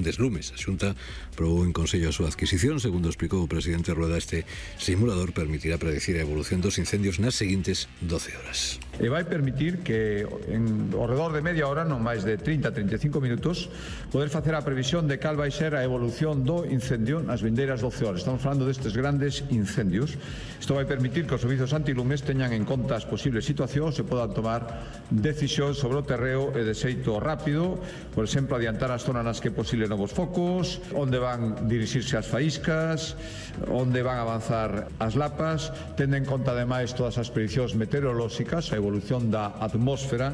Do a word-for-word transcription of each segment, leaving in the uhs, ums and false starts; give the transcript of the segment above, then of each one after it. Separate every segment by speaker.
Speaker 1: grandes lumes. A Xunta aprobou en Consello a súa adquisición. Segundo explicou o presidente Rueda, este simulador permitirá predecir a evolución dos incendios nas seguintes doce horas.
Speaker 2: E vai permitir que en ao redor de media hora, non máis de trinta a trinta e cinco minutos, poder facer a previsión de cal vai ser a evolución do incendio nas vindeiras doce horas. Estamos falando destes grandes incendios. Isto vai permitir que os servizos antilumes teñan en conta as posibles situacións e podan tomar decisións sobre o terreo e de xeito rápido, por exemplo, adiantar as zonas nas que é posible novos focos, onde van dirixirse as faíscas, onde van avanzar as lapas, tendo en conta ademais todas as predicións meteorolóxicas, a evolución da atmósfera.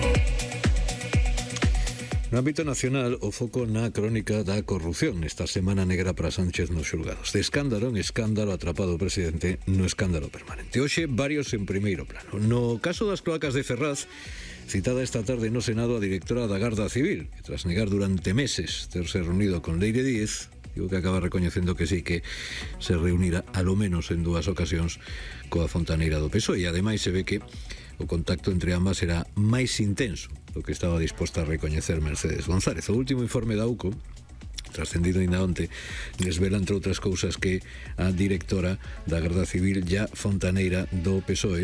Speaker 1: No ámbito nacional, o foco na crónica da corrupción, esta semana negra para Sánchez nos xulgados. De escándalo en escándalo atrapado o presidente no escándalo permanente. Hoxe, varios en primeiro plano. No caso das cloacas de Ferraz, citada esta tarde no Senado a directora da Garda Civil, que tras negar durante meses terse reunido con Leire Díez, digo que acaba recoñecendo que sí, que se reunira a lo menos en dúas ocasións coa fontaneira do P S O E, e ademais se ve que o contacto entre ambas era máis intenso do que estaba disposta a recoñecer Mercedes González. O último informe da U C O, trascendido ainda onte, desvela, entre outras cousas, que a directora da Garda Civil, ya fontaneira do P S O E,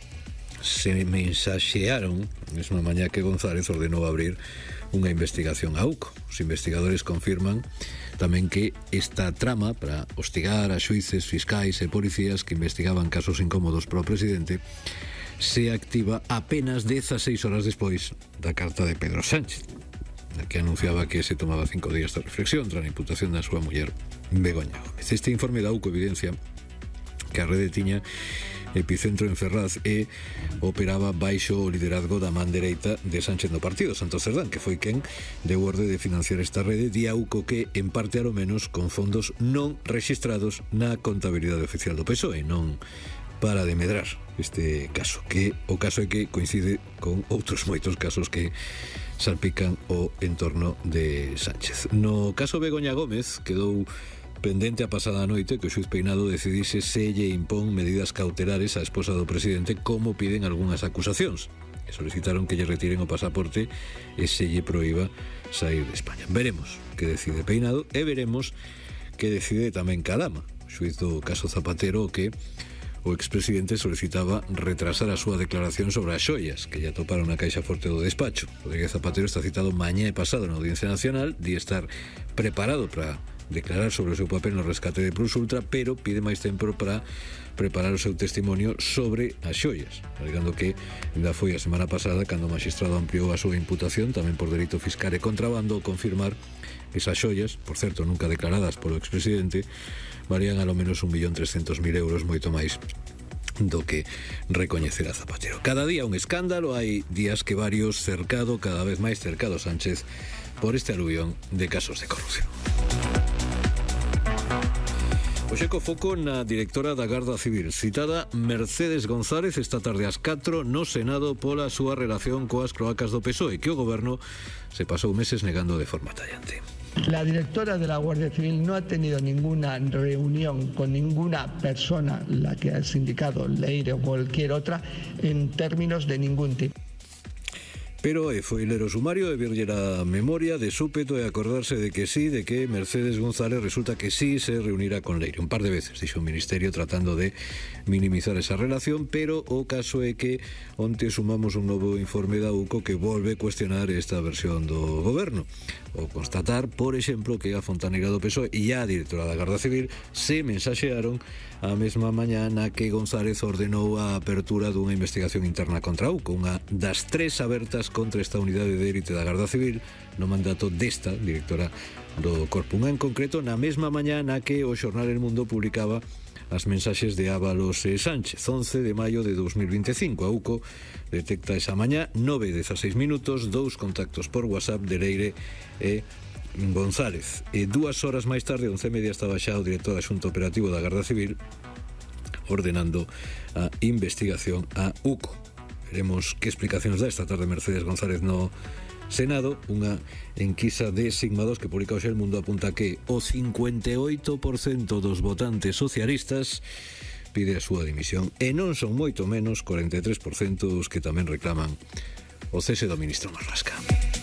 Speaker 1: se mensaxearon a mesma mañá que González ordenou abrir unha investigación a U C O. Os investigadores confirman tamén que esta trama para hostigar a xuíces, fiscais e policías que investigaban casos incómodos para o presidente se activa apenas dezaseis horas despois da carta de Pedro Sánchez, na que anunciaba que se tomaba cinco días de reflexión tras a imputación da súa muller Begoña Gómez. Este informe da U C O evidencia que a rede tiña epicentro en Ferraz e operaba baixo o liderazgo da man dereita de Sánchez no partido, Santos Cerdán, que foi quen deu orde de financiar esta rede. Di a U C O que, en parte alo menos, con fondos non rexistrados na contabilidade oficial do P S O E. Non para de medrar este caso, que o caso é que coincide con outros moitos casos que salpican o entorno de Sánchez. No caso Begoña Gómez quedou pendente a pasada noite que o xuiz Peinado decidise se lle impón medidas cautelares á esposa do presidente, como piden algunhas acusacións, que solicitaron que lle retiren o pasaporte e se lle proíba sair de España. Veremos que decide Peinado e veremos que decide tamén Calama, o xuiz do caso Zapatero, que o expresidente solicitaba retrasar a súa declaración sobre as xoias que lle atoparon na caixa forte do despacho. Rodríguez Zapatero está citado mañá e pasado na Audiencia Nacional, di estar preparado para declarar sobre o seu papel no rescate de Plus Ultra, pero pide máis tempo para preparar o seu testimonio sobre as xoias, alegando que ainda foi a semana pasada cando o magistrado ampliou a súa imputación tamén por delito fiscal e contrabando, ao confirmar que esas xoias, por certo nunca declaradas polo expresidente, varían a lo menos un millón trescentos mil euros, moito máis do que recoñecerá Zapatero. Cada día un escándalo, hai días que varios cercado, cada vez máis cercado Sánchez por este aluvión de casos de corrupción. Hoxe co foco na directora da Garda Civil, citada Mercedes González esta tarde ás catro no Senado pola súa relación coas cloacas do P S O E, que o goberno se pasou meses negando de forma tallante.
Speaker 3: La directora de la Guardia Civil no ha tenido ninguna reunión con ninguna persona, la que has indicado, Leire o cualquier otra, en términos de ningún tipo.
Speaker 1: Pero e foi ler o sumario e verlle a memoria de súpeto e acordarse de que sí, de que Mercedes González resulta que sí se reunirá con Leire. Un par de veces, dixo o Ministerio, tratando de minimizar esa relación, pero o caso é que onte sumamos un novo informe da U C O que volve cuestionar esta versión do goberno. O constatar, por exemplo, que a fontaneira do P S O E e a directora da Garda Civil se mensaxearon a mesma mañá na que González ordenou a apertura dunha investigación interna contra a U C O, unha das tres abertas contra esta unidade de élite da Garda Civil no mandato desta directora do Corpo. Unha en concreto na mesma mañá na que o xornal El Mundo publicaba as mensaxes de Ábalos e Sánchez. once de maio de dos mil vinte e cinco, a U C O detecta esa mañá nove e dezaseis minutos, dous contactos por WhatsApp de Leire e González. E dúas horas máis tarde, once e media, estaba xa o director adxunto operativo da Garda Civil ordenando a investigación a U C O. Veremos que explicacións dá esta tarde Mercedes González no Senado. Unha enquisa de Sigma dos que publica hoxe El Mundo apunta que o cincuenta e oito por cento dos votantes socialistas pide a súa dimisión e non son moito menos corenta e tres por cento dos que tamén reclaman o cese do ministro Marlaska.